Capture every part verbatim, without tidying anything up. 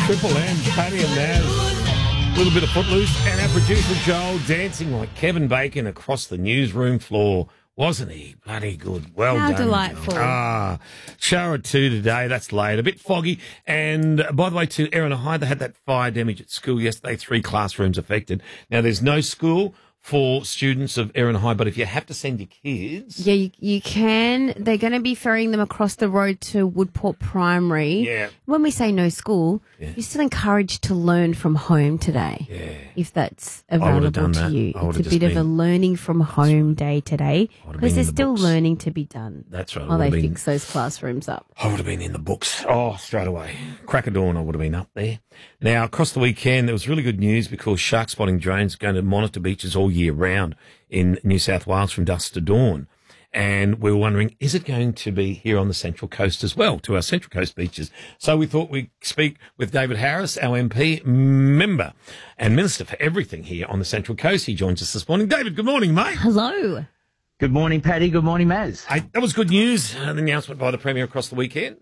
Triple M, Paddy and Naz. A little bit of Footloose. And our producer Joel dancing like Kevin Bacon across the newsroom floor. Wasn't he? Bloody good. Well How done. delightful. Joel. Ah, shower at two today. That's late. A bit foggy. And uh, by the way, to Erina High, they had that fire damage at school yesterday. Three classrooms affected. Now, there's no school for students of Erina High, but if you have to send your kids... Yeah, you, you can. They're going to be ferrying them across the road to Woodport Primary. Yeah. When we say no school, Yeah. you're still encouraged to learn from home today. Yeah. If that's would've available done to that. you. I would've It's a just bit of a been- learning from home day today would've been because in there's the still books. learning to be done That's right. I while they would've been- fix those classrooms up. I would have been in the books. Oh, straight away. Crack of dawn, I would have been up there. Now, across the weekend, there was really good news because shark spotting drones are going to monitor beaches all year round in New South Wales from dusk to dawn. And we were wondering, is it going to be here on the Central Coast as well, to our Central Coast beaches? So we thought we'd speak with David Harris, our M P, member and Minister for Everything here on the Central Coast. He joins us this morning. David, good morning, mate. Hello. Good morning, Paddy. Good morning, Maz. I, that was good news, uh, the announcement by the Premier across the weekend.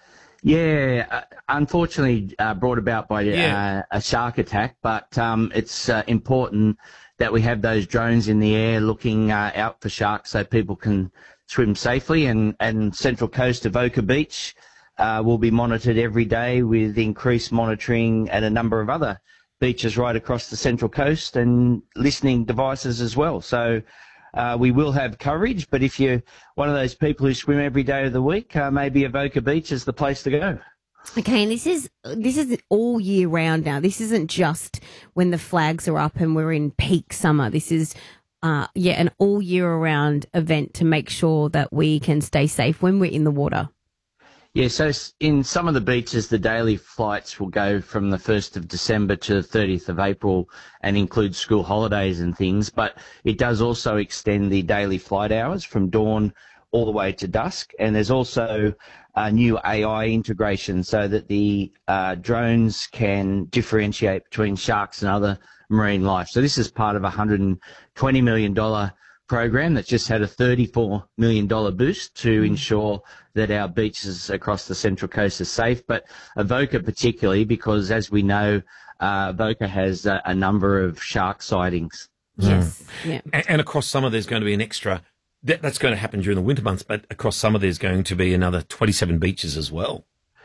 Yeah, uh, unfortunately uh, brought about by Yeah. uh, a shark attack, but um, it's uh, important that we have those drones in the air looking uh, out for sharks so people can swim safely. And, and Central Coast Avoca Beach uh, will be monitored every day with increased monitoring at a number of other beaches right across the Central Coast and listening devices as well. So Uh, we will have coverage, but if you're one of those people who swim every day of the week, uh, maybe Avoca Beach is the place to go. Okay, and this is this is all year round now. This isn't just when the flags are up and we're in peak summer. This is, uh, yeah, an all year round event to make sure that we can stay safe when we're in the water. Yeah, so s- in some of the beaches, the daily flights will go from the first of December to the thirtieth of April and include school holidays and things, but it does also extend the daily flight hours from dawn all the way to dusk. And there's also a new A I integration so that the uh, drones can differentiate between sharks and other marine life. So this is part of a one hundred twenty million dollars program that's just had a thirty-four million dollars boost to ensure that our beaches across the Central Coast are safe. But Avoca particularly, because as we know, uh, Avoca has a, a number of shark sightings. Yes. Yeah. And, and across summer, there's going to be an extra. That, that's going to happen during the winter months, but across summer, there's going to be another twenty-seven beaches as well.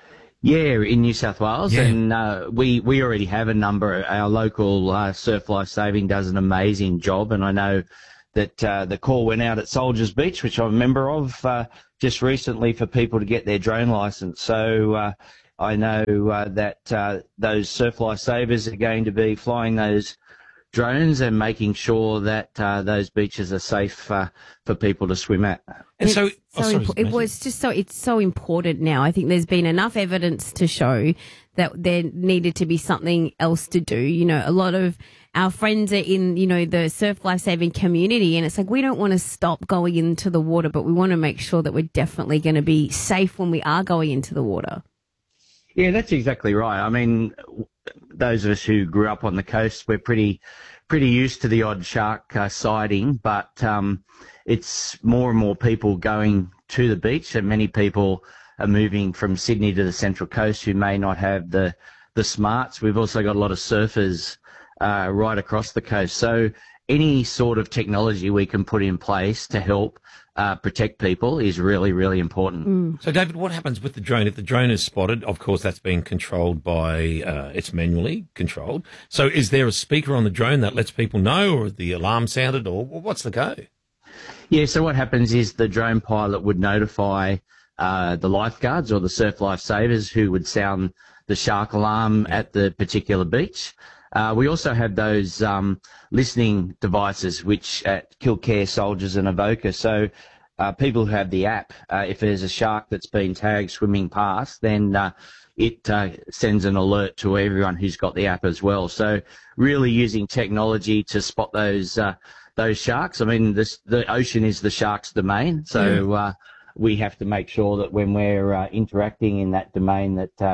Yeah, in New South Wales, Yeah. and uh, we we already have a number. Our local uh, Surf Life Saving does an amazing job, and I know that uh, the call went out at Soldiers Beach, which I'm a member of, uh, just recently for people to get their drone license. So uh, I know uh, that uh, those Surf Life Savers are going to be flying those drones and making sure that uh, those beaches are safe uh, for people to swim at. And so, It's oh, so sorry, impo- it Maisie. was just so it's so important now. I think there's been enough evidence to show that there needed to be something else to do. You know, a lot of our friends are in, you know, the surf lifesaving community, and it's like we don't want to stop going into the water, but we want to make sure that we're definitely going to be safe when we are going into the water. Yeah, that's exactly right. I mean, w- those of us who grew up on the coast, we're pretty pretty used to the odd shark uh, sighting, but um, it's more and more people going to the beach, and many people are moving from Sydney to the Central Coast who may not have the the smarts. We've also got a lot of surfers uh, right across the coast. So any sort of technology we can put in place to help uh, protect people is really, really important. So, David, what happens with the drone? If the drone is spotted, of course, that's being controlled by, uh, it's manually controlled. So is there a speaker on the drone that lets people know, or the alarm sounded, or what's the go? Yeah, so what happens is the drone pilot would notify uh, the lifeguards or the surf lifesavers who would sound the shark alarm at the particular beach. Uh, we also have those um, listening devices which at Killcare, Soldiers and Avoca. So uh, people who have the app, uh, if there's a shark that's been tagged swimming past, then uh, it uh, sends an alert to everyone who's got the app as well. So really using technology to spot those uh, those sharks. I mean, this, the ocean is the shark's domain, so uh, we have to make sure that when we're uh, interacting in that domain that uh,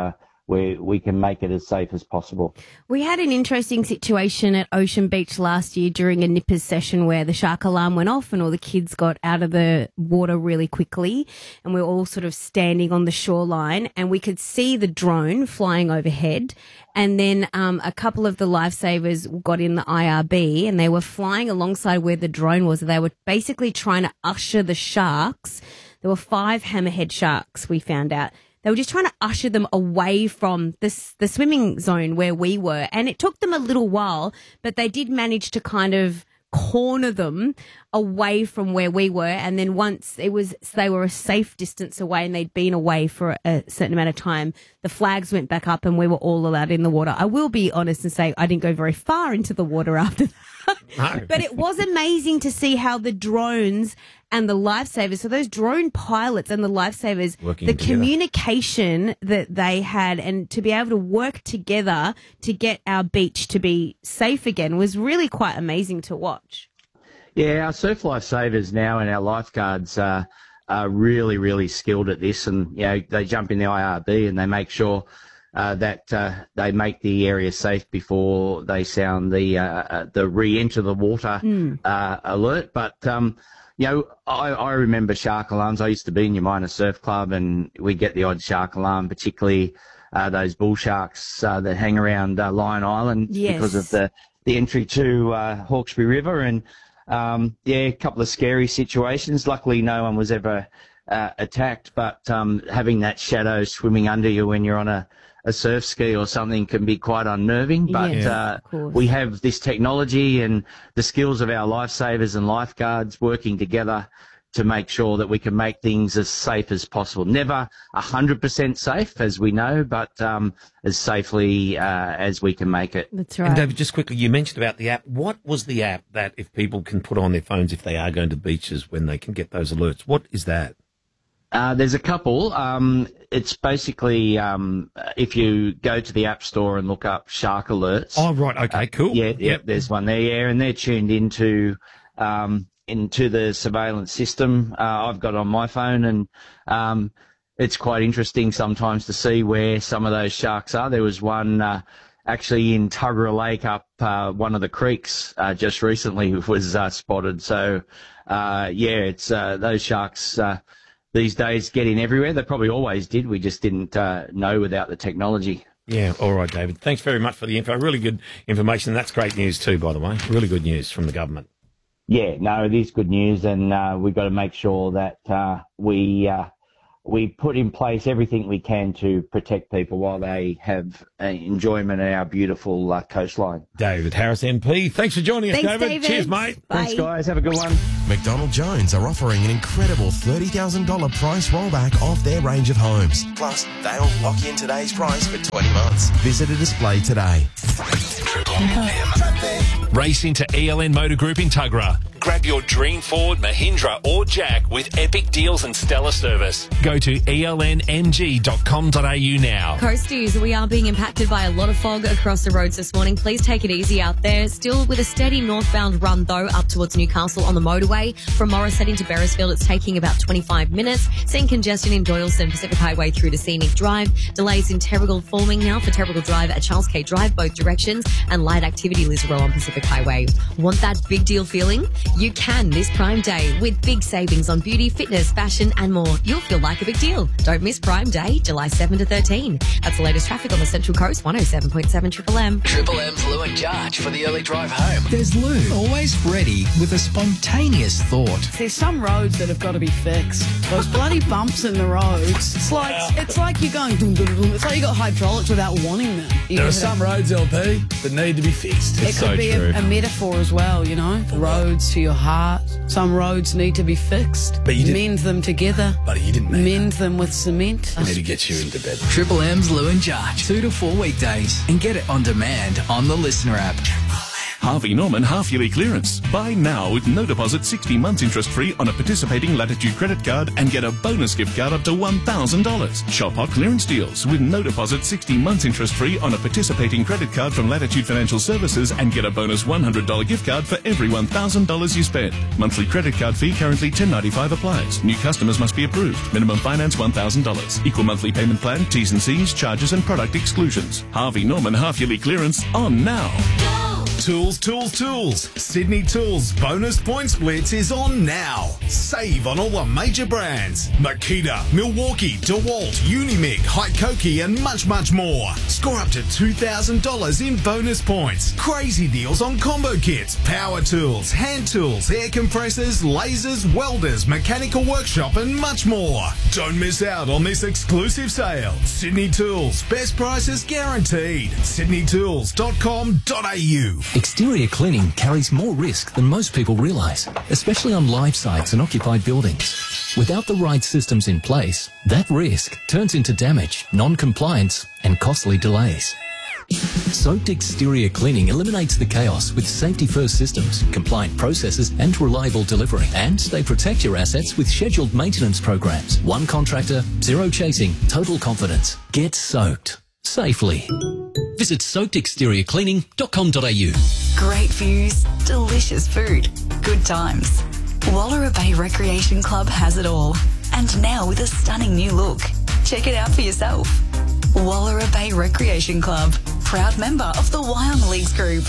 we we can make it as safe as possible. We had an interesting situation at Ocean Beach last year during a nippers session where the shark alarm went off and all the kids got out of the water really quickly, and we were all sort of standing on the shoreline and we could see the drone flying overhead, and then um, a couple of the lifesavers got in the I R B and they were flying alongside where the drone was. They were basically trying to usher the sharks. There were five hammerhead sharks, we found out. They were just trying to usher them away from this, the swimming zone where we were. And it took them a little while, but they did manage to kind of corner them away from where we were. And then once it was, they were a safe distance away and they'd been away for a certain amount of time, the flags went back up and we were all allowed in the water. I will be honest and say I didn't go very far into the water after that. No. But it was amazing to see how the drones and the lifesavers, so those drone pilots and the lifesavers, Working the together. communication that they had and to be able to work together to get our beach to be safe again was really quite amazing to watch. Yeah, our surf lifesavers now and our lifeguards are, are really, really skilled at this, and you know they jump in the I R B and they make sure uh, that uh, they make the area safe before they sound the uh, the re-enter the water mm. uh, alert. But um, you know, I, I remember shark alarms. I used to be in your minor surf club, and we get the odd shark alarm, particularly uh, those bull sharks uh, that hang around uh, Lion Island yes. because of the the entry to uh, Hawkesbury River and. Um, yeah, a couple of scary situations. Luckily, no one was ever uh, attacked, but um, having that shadow swimming under you when you're on a, a surf ski or something can be quite unnerving. But yes, uh, we have this technology and the skills of our lifesavers and lifeguards working together to make sure that we can make things as safe as possible. Never one hundred percent safe, as we know, but um, as safely uh, as we can make it. That's right. And David, just quickly, you mentioned about the app. What was the app that if people can put on their phones if they are going to beaches when they can get those alerts? What is that? Uh, there's a couple. Um, it's basically um, if you go to the App Store and look up Shark Alerts. Oh, right. Okay, cool. Uh, yeah, yeah, yep. There's one there, yeah, and they're tuned into... Um, into the surveillance system uh, I've got on my phone, and um, it's quite interesting sometimes to see where some of those sharks are. There was one uh, actually in Tuggerah Lake up uh, one of the creeks uh, just recently was uh, spotted. So, uh, yeah, it's uh, those sharks uh, these days get in everywhere. They probably always did. We just didn't uh, know without the technology. Yeah, all right, David. Thanks very much for the info. Really good information. That's great news too, by the way. Really good news from the government. Yeah, no, it is good news, and uh, we've got to make sure that uh, we uh, we put in place everything we can to protect people while they have uh, enjoyment of our beautiful uh, coastline. David Harris, M P. Thanks for joining us, Thanks, David. David. Cheers, mate. Bye. Thanks, guys. Have a good one. McDonald Jones are offering an incredible thirty thousand dollars price rollback off their range of homes. Plus, they'll lock in today's price for twenty months. Visit a display today. Race into E L N Motor Group in Tuggerah. Grab your dream Ford, Mahindra or Jack with epic deals and stellar service. Go to E L N M G dot com dot a u now. Coasties, we are being impacted by a lot of fog across the roads this morning. Please take it easy out there. Still with a steady northbound run, though, up towards Newcastle on the motorway. From Morris heading to Beresfield, it's taking about twenty-five minutes. Seeing congestion in Doylestown, Pacific Highway through to Scenic Drive. Delays in Terrigal forming now for Terrigal Drive at Charles K Drive, both directions. And light activity Lisborough on Pacific Highway. Want that big deal feeling? You can this Prime Day with big savings on beauty, fitness, fashion and more. You'll feel like a big deal. Don't miss Prime Day, July seventh to thirteen. That's the latest traffic on the Central Coast, one oh seven point seven Triple M. Triple M's Lou and Jarge for the early drive home. There's Lou, always ready with a spontaneous thought. There's some roads that have got to be fixed. Those bloody bumps in the roads. It's like it's like you're going dum, dum, dum. It's like you got hydraulics without wanting them. You There are know, some roads, L P, that need to be fixed. It could be a, a metaphor as well, you know. Roads to your heart. Some roads need to be fixed. But you didn't- Mend them together. But you didn't mean Mend them with cement. I need to get you into bed. Triple M's Lou and Jarge. Two to four weekdays. And get it on demand on the Listener app. Harvey Norman half-yearly clearance. Buy now with no deposit, sixty months interest-free on a participating Latitude credit card and get a bonus gift card up to one thousand dollars. Shop hot clearance deals with no deposit, sixty months interest-free on a participating credit card from Latitude Financial Services and get a bonus one hundred dollars gift card for every one thousand dollars you spend. Monthly credit card fee currently ten dollars and ninety-five cents applies. New customers must be approved. Minimum finance one thousand dollars. Equal monthly payment plan, T's and C's, charges and product exclusions. Harvey Norman half-yearly clearance on now. Tools, tools, tools. Sydney Tools bonus point splits is on now. Save on all the major brands. Makita, Milwaukee, DeWalt, Unimig, Hykoki and much, much more. Score up to two thousand dollars in bonus points. Crazy deals on combo kits, power tools, hand tools, air compressors, lasers, welders, mechanical workshop and much more. Don't miss out on this exclusive sale. Sydney Tools, best prices guaranteed. sydney tools dot com dot a u. Exterior cleaning carries more risk than most people realise, especially on live sites and occupied buildings. Without the right systems in place, that risk turns into damage, non-compliance and costly delays. Soaked exterior cleaning eliminates the chaos with safety-first systems, compliant processes and reliable delivery. And they protect your assets with scheduled maintenance programs. One contractor, zero chasing, total confidence. Get soaked safely. Visit soaked exterior cleaning dot com dot a u. Great views, delicious food, good times. Wallara Bay Recreation Club has it all. And now with a stunning new look. Check it out for yourself. Wallara Bay Recreation Club, proud member of the Wyong Leagues Group.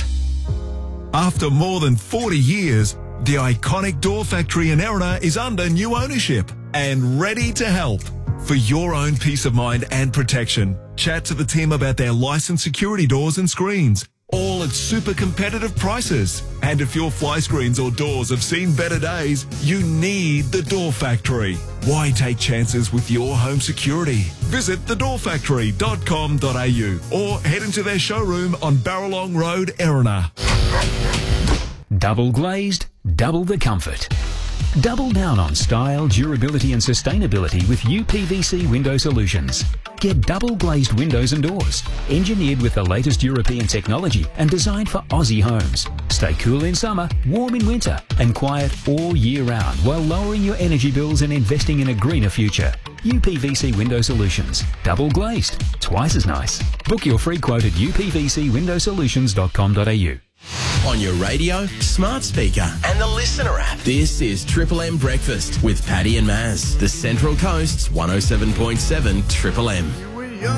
After more than forty years, the iconic Door Factory in Erina is under new ownership and ready to help. For your own peace of mind and protection, chat to the team about their licensed security doors and screens, all at super competitive prices. And if your fly screens or doors have seen better days, you need the Door Factory. Why take chances with your home security? Visit the door factory dot com dot a u or head into their showroom on Barralong Road, Erina. Double glazed, double the comfort. Double down on style, durability and sustainability with U P V C Window Solutions. Get double glazed windows and doors, engineered with the latest European technology and designed for Aussie homes. Stay cool in summer, warm in winter and quiet all year round while lowering your energy bills and investing in a greener future. U P V C Window Solutions. Double glazed, twice as nice. Book your free quote at u p v c window solutions dot com dot a u. On your radio, smart speaker, and the Listener app. This is Triple M Breakfast with Paddy and Maz, the Central Coast's one oh seven point seven Triple M.